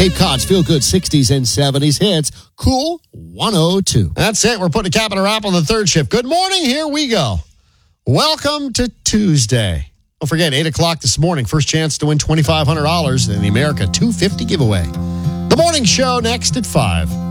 Cape Cod's Feel Good 60s and 70s hits. Cool 102. That's it. We're putting a cap and a wrap on the third shift. Good morning. Here we go. Welcome to Tuesday. Don't forget, 8 o'clock this morning, first chance to win $2,500 in the America 250 giveaway. The morning show next at 5.